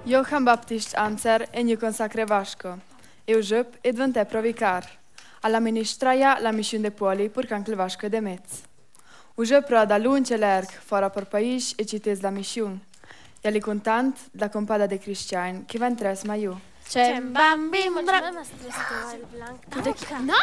Johann Baptist Anzer e gnü consacre Vasco. Eu jup e diventè provicar. Alla ministraia la mission de Poli pur canc il Vasco de Metz. U jup roda lunce l'erg fora per pais e cites la mission. E ali contant da compada de cristian che van tres maiu. C'è un bambino No!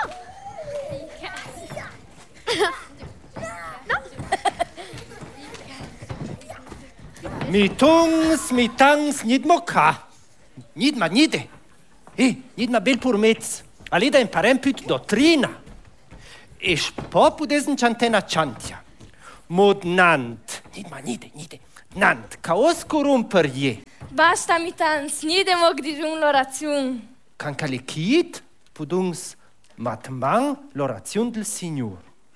Mi tangs, nid moca. Nid ma nide. Nid ma bel pur metz. Alida imparem put dottrina. E spopu desen chantena chantia. Mod nant. Nid ma nide. Nant. Caoscurum per je. Basta mitans, nide mog dijun l'oraziun. Cancalechit pudungs matmang l'oraziun del Signor.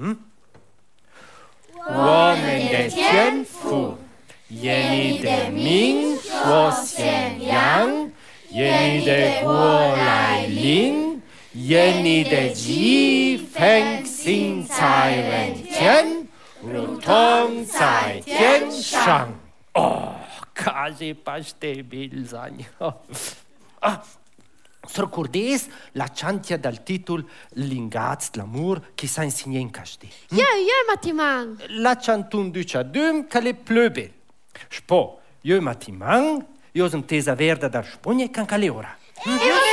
Omen de tien fu. Jeni de Ming, Shuos Yen Yang, Jeni de Huo Lai Ling, Jeni de Ji Feng Xing Cai Wen Tian, Rutong Cai Tian Shang. Oh, case paste bilzani. Sorcordes la chantia dal titol L'ingaz l'amour che sa insegné in casti. Io, Matimang. La chantun ducha dum che le plöbel. Spo, io matimang, io sunt tesa verda dar spunie can caleora. Io